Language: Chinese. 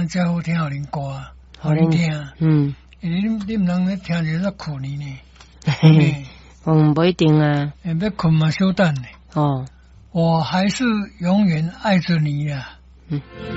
然才好听，互恁歌，互恁听。你唔通咧听着咧困呢？ 不一定啊。 要困嘛，小等呢。 哦， 我还是永远爱着你呀。